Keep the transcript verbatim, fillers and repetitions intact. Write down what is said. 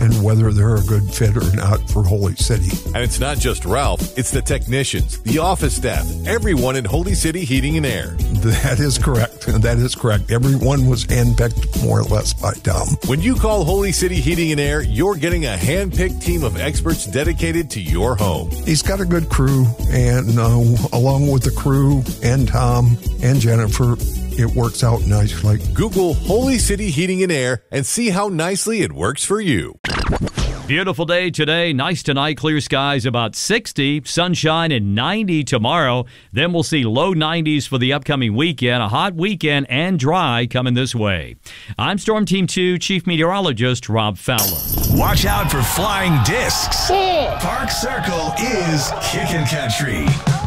and whether they're a good fit or not for Holy City. And it's not just Ralph, it's the technicians, the office staff, everyone in Holy City Heating and Air. That is correct. That is correct. Everyone was handpicked more or less by Tom. When you call Holy City Heating and Air, you're getting a hand-picked team of experts dedicated to your home. He's got a good crew, and uh, along with the crew and Tom and Jennifer, it works out nicely. Google Holy City Heating and Air and see how nicely it works for you. Beautiful day today. Nice tonight. Clear skies, about sixty. Sunshine and ninety tomorrow. Then we'll see low nineties for the upcoming weekend. A hot weekend and dry coming this way. I'm Storm Team two Chief Meteorologist Rob Fowler. Watch out for flying discs. Park Circle is Kickin' Country.